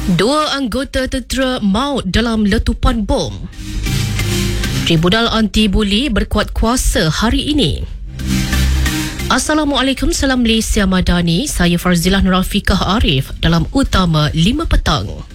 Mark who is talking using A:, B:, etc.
A: Dua anggota tentera maut dalam letupan bom. Tribunal Anti-Buli berkuat kuasa hari ini. Assalamualaikum, salam Malaysia Madani. Saya Farzilah Nurafiqah Arif dalam Utama 5 Petang.